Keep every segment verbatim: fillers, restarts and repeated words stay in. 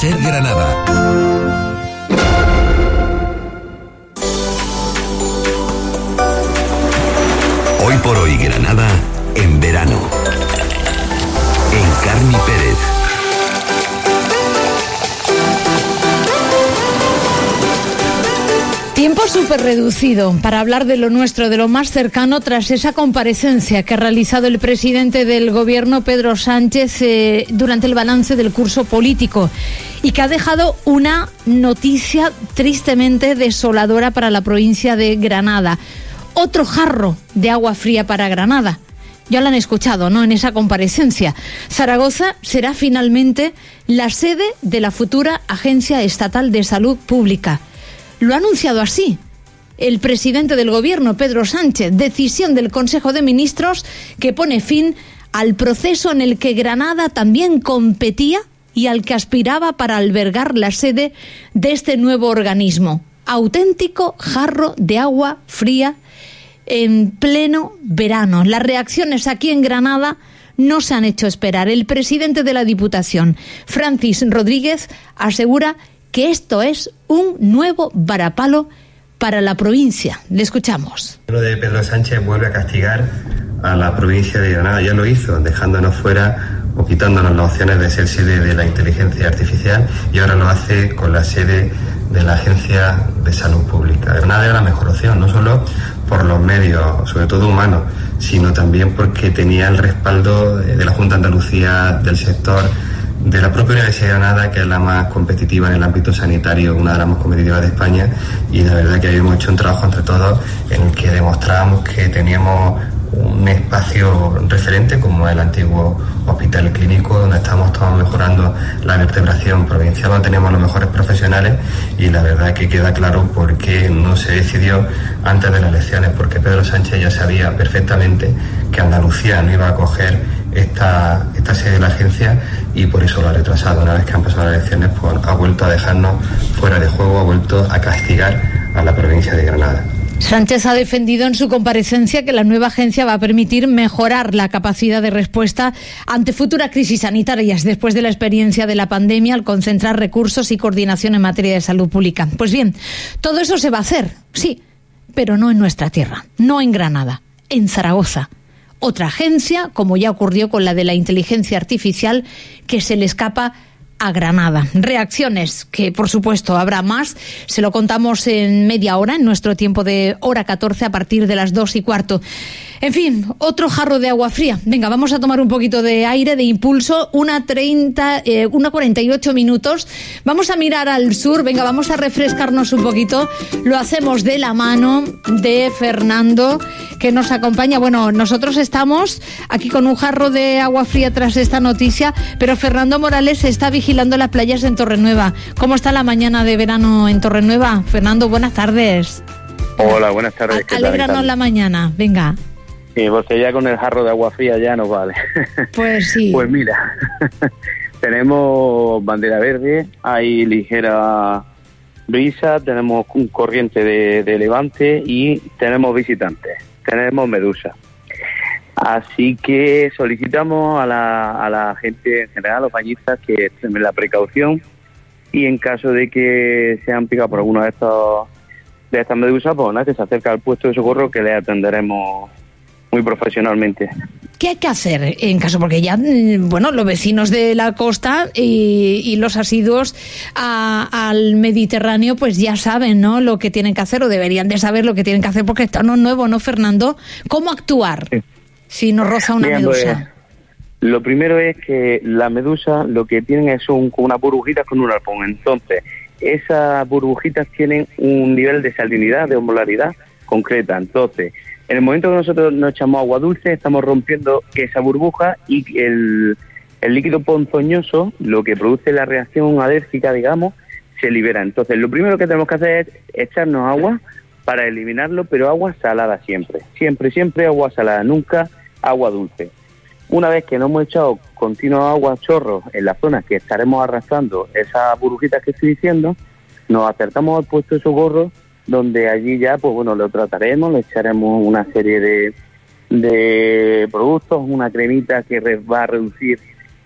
Ser Granada. Hoy por hoy Granada en verano. Encarni Pérez. Tiempo súper reducido para hablar de lo nuestro, de lo más cercano, tras esa comparecencia que ha realizado el presidente del Gobierno, Pedro Sánchez, eh, durante el balance del curso político, y que ha dejado una noticia tristemente desoladora para la provincia de Granada. Otro jarro de agua fría para Granada. Ya lo han escuchado, ¿no?, en esa comparecencia. Zaragoza será finalmente la sede de la futura Agencia Estatal de Salud Pública. Lo ha anunciado así el presidente del Gobierno, Pedro Sánchez. Decisión del Consejo de Ministros que pone fin al proceso en el que Granada también competía y al que aspiraba para albergar la sede de este nuevo organismo. Auténtico jarro de agua fría en pleno verano. Las reacciones aquí en Granada no se han hecho esperar. El presidente de la Diputación, Francis Rodríguez, asegura que esto es un nuevo varapalo para la provincia. Le escuchamos. Lo de Pedro Sánchez vuelve a castigar a la provincia de Granada. Ya lo hizo, dejándonos fuera o quitándonos las opciones de ser sede de la inteligencia artificial, y ahora lo hace con la sede de la Agencia de Salud Pública. Granada era la mejor opción, no solo por los medios, sobre todo humanos, sino también porque tenía el respaldo de la Junta de Andalucía, del sector, de la propia Universidad de Granada, que es la más competitiva en el ámbito sanitario, una de las más competitivas de España, y la verdad que habíamos hecho un trabajo entre todos en el que demostrábamos que teníamos un espacio referente como el antiguo hospital clínico, donde estamos todos mejorando la vertebración provincial, donde tenemos los mejores profesionales, y la verdad que queda claro por qué no se decidió antes de las elecciones, porque Pedro Sánchez ya sabía perfectamente que Andalucía no iba a acoger esta, esta sede de la agencia, y por eso lo ha retrasado. Una vez que han pasado las elecciones, pues ha vuelto a dejarnos fuera de juego, ha vuelto a castigar a la provincia de Granada. Sánchez ha defendido en su comparecencia que la nueva agencia va a permitir mejorar la capacidad de respuesta ante futuras crisis sanitarias después de la experiencia de la pandemia, al concentrar recursos y coordinación en materia de salud pública. Pues bien, todo eso se va a hacer, sí, pero no en nuestra tierra, no en Granada, en Zaragoza. Otra agencia, como ya ocurrió con la de la inteligencia artificial, que se le escapa a Granada. Reacciones, que por supuesto habrá más, se lo contamos en media hora, en nuestro tiempo de hora catorce, a partir de las dos y cuarto. En fin, otro jarro de agua fría. Venga, vamos a tomar un poquito de aire, de impulso. Una treinta, eh, una cuarenta y ocho minutos. Vamos a mirar al sur. Venga, vamos a refrescarnos un poquito. Lo hacemos de la mano de Fernando, que nos acompaña. Bueno, nosotros estamos aquí con un jarro de agua fría tras esta noticia, pero Fernando Morales está vigilando las playas en Torrenueva. ¿Cómo está la mañana de verano en Torrenueva? Fernando, buenas tardes. Hola, buenas tardes. A- Alégranos la mañana, venga. Sí, porque ya con el jarro de agua fría ya nos vale. Pues sí. Pues mira, tenemos bandera verde, hay ligera brisa, tenemos un corriente de, de levante y tenemos visitantes, tenemos medusa. Así que solicitamos a la, a la gente en general, a los bañistas, que extremen la precaución, y en caso de que sean picados por alguna de estos de estas medusas, pues nada, que se acerca al puesto de socorro, que le atenderemos muy profesionalmente. ¿Qué hay que hacer en caso? Porque ya, bueno, los vecinos de la costa y, y los asiduos a, al Mediterráneo, pues ya saben, ¿no?, lo que tienen que hacer, o deberían de saber lo que tienen que hacer, porque esto no es nuevo, ¿no, Fernando? ¿Cómo actuar sí. si nos roza una Bien, medusa? Pues, lo primero es que la medusa lo que tienen es un, unas burbujitas con un arpón. Entonces, esas burbujitas tienen un nivel de salinidad, de osmolaridad concreta. Entonces, en el momento que nosotros nos echamos agua dulce, estamos rompiendo esa burbuja, y el, el líquido ponzoñoso, lo que produce la reacción alérgica, digamos, se libera. Entonces, lo primero que tenemos que hacer es echarnos agua para eliminarlo, pero agua salada siempre. Siempre, siempre agua salada, nunca agua dulce. Una vez que no hemos echado continuo agua a chorros en las zonas que estaremos arrastrando esas burbujitas que estoy diciendo, nos acercamos al puesto de socorro, donde allí ya, pues bueno, lo trataremos, le echaremos una serie de, de productos, una cremita que va a reducir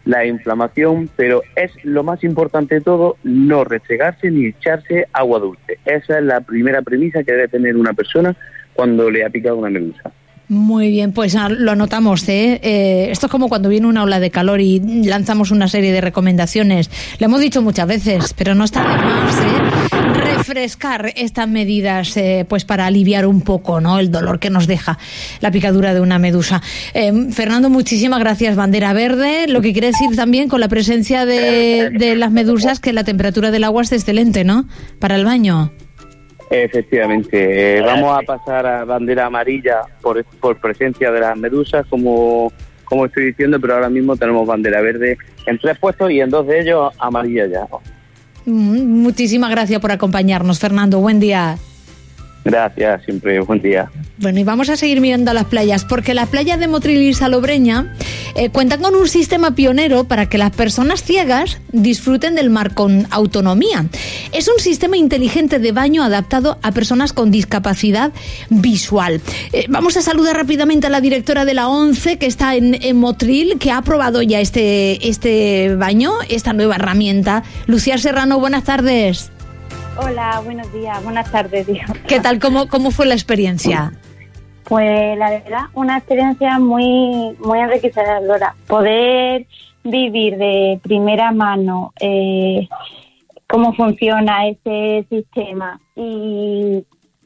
la inflamación, pero es lo más importante de todo, no restregarse ni echarse agua dulce. Esa es la primera premisa que debe tener una persona cuando le ha picado una medusa. Muy bien, pues lo anotamos, ¿eh? Eh, esto es como cuando viene una ola de calor y lanzamos una serie de recomendaciones. Le hemos dicho muchas veces, pero no está de más, ¿eh? refrescar estas medidas, eh, pues para aliviar un poco, ¿no?, el dolor que nos deja la picadura de una medusa. Eh, Fernando, muchísimas gracias. Bandera verde, lo que quiere decir también con la presencia de, de las medusas que la temperatura del agua es excelente, ¿no?, para el baño. Efectivamente, eh, vamos a pasar a bandera amarilla por, por presencia de las medusas, como, como estoy diciendo, pero ahora mismo tenemos bandera verde en tres puestos y en dos de ellos amarilla ya. Muchísimas gracias por acompañarnos, Fernando. Buen día. Gracias, siempre buen día. Bueno, y vamos a seguir mirando a las playas, porque las playas de Motril y Salobreña eh, cuentan con un sistema pionero para que las personas ciegas disfruten del mar con autonomía. Es un sistema inteligente de baño adaptado a personas con discapacidad visual. Eh, vamos a saludar rápidamente a la directora de la ONCE, que está en, en Motril, que ha probado ya este, este baño, esta nueva herramienta. Lucía Serrano, buenas tardes. Hola, buenos días, buenas tardes, digo. ¿Qué tal? ¿Cómo, cómo fue la experiencia? Pues la verdad, una experiencia muy, muy enriquecedora. Poder vivir de primera mano eh, cómo funciona ese sistema y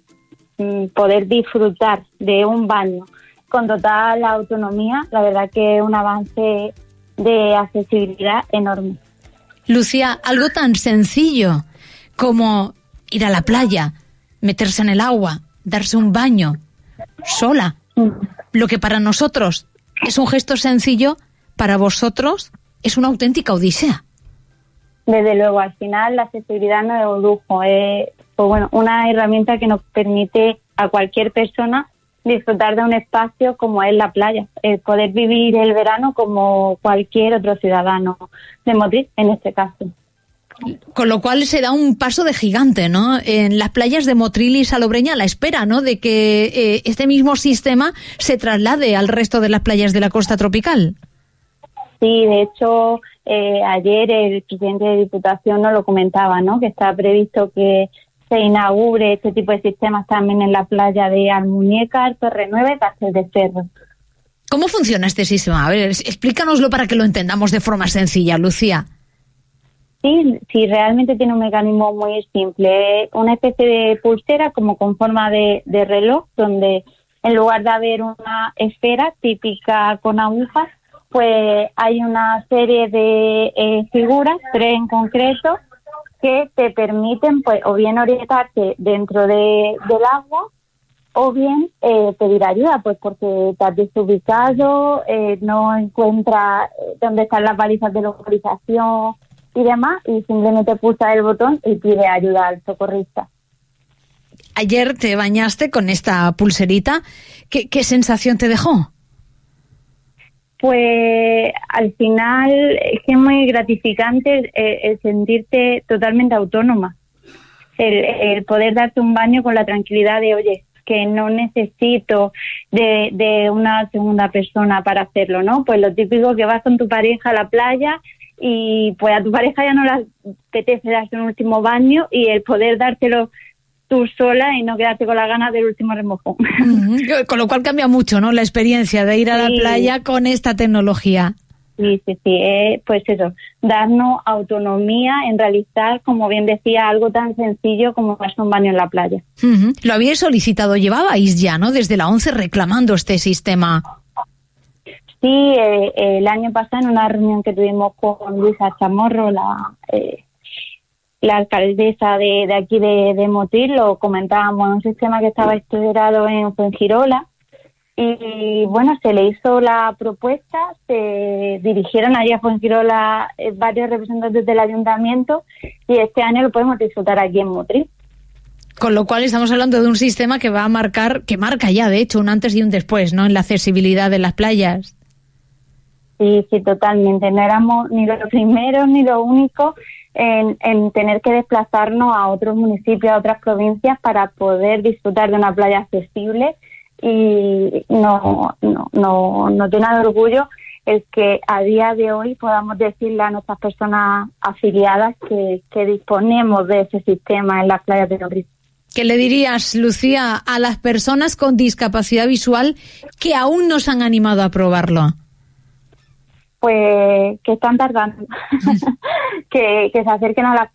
mm, poder disfrutar de un baño con total autonomía, la verdad que es un avance de accesibilidad enorme. Lucía, algo tan sencillo como ir a la playa, meterse en el agua, darse un baño, sola. Lo que para nosotros es un gesto sencillo, para vosotros es una auténtica odisea. Desde luego, al final la accesibilidad no es un lujo, es pues bueno, una herramienta que nos permite a cualquier persona disfrutar de un espacio como es la playa, el poder vivir el verano como cualquier otro ciudadano de Motril, en este caso. Con lo cual se da un paso de gigante, ¿no?, en las playas de Motril y Salobreña, a la espera, ¿no?, de que eh, este mismo sistema se traslade al resto de las playas de la costa tropical. Sí, de hecho, eh, ayer el presidente de Diputación nos lo comentaba, ¿no?, que está previsto que se inaugure este tipo de sistemas también en la playa de Almuñécar, Torrenueva y Castell de Cerro. ¿Cómo funciona este sistema? A ver, explícanoslo para que lo entendamos de forma sencilla, Lucía. Sí, sí, realmente tiene un mecanismo muy simple. Una especie de pulsera como con forma de, de reloj, donde en lugar de haber una esfera típica con agujas, pues hay una serie de eh, figuras, tres en concreto, que te permiten pues o bien orientarte dentro de, del agua o bien eh, pedir ayuda, pues porque te has desubicado, eh, no encuentras dónde están las balizas de localización y demás, y simplemente pulsa el botón y pide ayuda al socorrista. Ayer te bañaste con esta pulserita. ¿Qué, qué sensación te dejó? Pues al final es que es muy gratificante el, el sentirte totalmente autónoma, el, el poder darte un baño con la tranquilidad de, oye, que no necesito de, de una segunda persona para hacerlo, ¿no? Pues lo típico que vas con tu pareja a la playa y pues a tu pareja ya no le apetece darse un último baño, y el poder dártelo tú sola y no quedarte con las ganas del último remojón. Uh-huh. Con lo cual cambia mucho, ¿no?, la experiencia de ir a sí. la playa con esta tecnología. Sí, sí, sí, eh, pues eso, darnos autonomía en realizar, como bien decía, algo tan sencillo como darse un baño en la playa. Uh-huh. Lo habíais solicitado, llevabais ya, ¿no?, desde la ONCE reclamando este sistema. Sí, eh, el año pasado en una reunión que tuvimos con Luisa Chamorro, la eh, la alcaldesa de, de aquí de, de Motril, lo comentábamos, un sistema que estaba estudiado en Fuengirola, y bueno, se le hizo la propuesta, se dirigieron allí a Fuengirola eh, varios representantes del ayuntamiento, y este año lo podemos disfrutar aquí en Motril. Con lo cual estamos hablando de un sistema que va a marcar, que marca ya de hecho un antes y un después, ¿no?, en la accesibilidad de las playas. Sí, sí, totalmente. No éramos ni los primeros ni los únicos en, en tener que desplazarnos a otros municipios, a otras provincias para poder disfrutar de una playa accesible, y no, no, no, nos llena de orgullo el que a día de hoy podamos decirle a nuestras personas afiliadas que, que disponemos de ese sistema en las playas de Tenerife. ¿Qué le dirías, Lucía, a las personas con discapacidad visual que aún no se han animado a probarlo? Pues que están tardando, que, que se acerquen a las